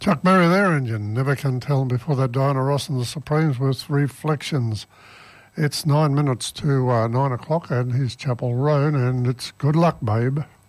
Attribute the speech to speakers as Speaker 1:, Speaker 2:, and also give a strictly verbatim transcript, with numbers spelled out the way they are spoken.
Speaker 1: Chuck Berry there, and you never can tell. Before that, Diana Ross and the Supremes with Reflections. It's nine minutes to uh, nine o'clock, and here's Chapel Roan, and it's Good Luck, Babe.